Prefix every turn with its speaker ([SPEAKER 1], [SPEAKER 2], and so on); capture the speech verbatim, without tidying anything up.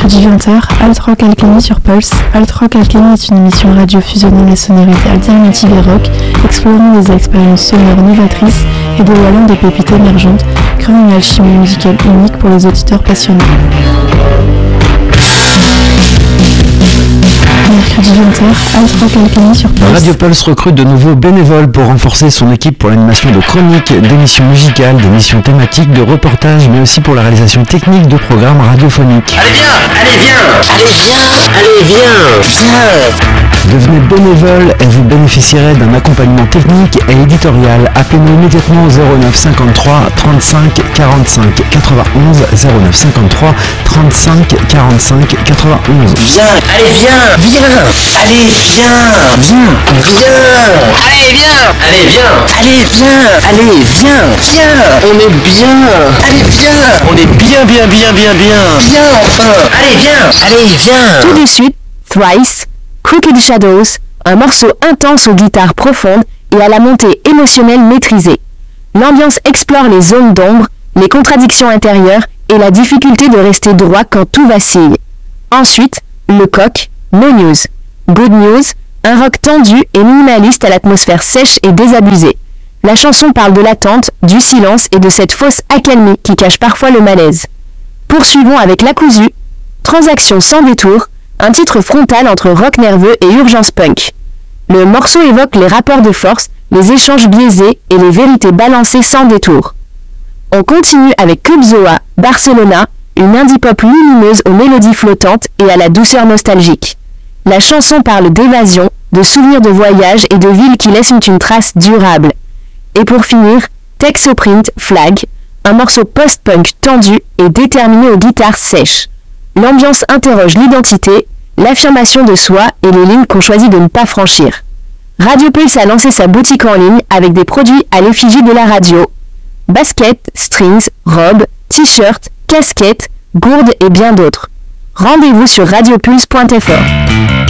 [SPEAKER 1] mercredi vingt heures, Alt Rock Alchemy sur Pulse. Alt Rock Alchemy est une émission radio fusionnant les sonorités alternatives et rock, explorant des expériences sonores novatrices et dévoilant des pépites émergentes, créant une alchimie musicale unique pour les auditeurs passionnés. Mercredi vingt heures, Alt Rock Alchemy sur Pulse.
[SPEAKER 2] Radio Pulse recrute de nouveaux bénévoles pour renforcer son équipe pour l'animation de chroniques, d'émissions musicales, d'émissions thématiques, de reportages, mais aussi pour la réalisation technique de programmes radiophoniques.
[SPEAKER 3] Allez viens, allez viens, allez viens, allez viens, viens.
[SPEAKER 2] Devenez bénévole et vous bénéficierez d'un accompagnement technique et éditorial. Appelez-nous immédiatement au zéro neuf cinquante-trois trente-cinq quarante-cinq quatre-vingt-onze, zéro neuf cinquante-trois trente-cinq quarante-cinq quatre-vingt-onze.
[SPEAKER 3] Viens, allez viens, viens, allez viens, viens, viens, allez viens, allez viens, allez viens, allez viens, viens, on est bien, allez viens, on est bien, bien, bien, bien, bien, viens enfin, allez viens, allez viens.
[SPEAKER 4] Tout de suite, Thrice, Crooked Shadows, un morceau intense aux guitares profondes et à la montée émotionnelle maîtrisée. L'ambiance explore les zones d'ombre, les contradictions intérieures et la difficulté de rester droit quand tout vacille. Ensuite, le coq, No News. Good News, un rock tendu et minimaliste à l'atmosphère sèche et désabusée. La chanson parle de l'attente, du silence et de cette fausse accalmie qui cache parfois le malaise. Poursuivons avec La Cousue, Transaction sans détour, un titre frontal entre rock nerveux et urgence punk. Le morceau évoque les rapports de force, les échanges biaisés et les vérités balancées sans détour. On continue avec Club Zoa, Barcelona, une indie pop lumineuse aux mélodies flottantes et à la douceur nostalgique. La chanson parle d'évasion, de souvenirs de voyage et de villes qui laissent une trace durable. Et pour finir, Texoprint, Flag, un morceau post-punk tendu et déterminé aux guitares sèches. L'ambiance interroge l'identité, l'affirmation de soi et les lignes qu'on choisit de ne pas franchir. Radio Pulse a lancé sa boutique en ligne avec des produits à l'effigie de la radio. Baskets, strings, robes, t-shirts, casquettes, gourdes et bien d'autres. Rendez-vous sur radiopulse point f r.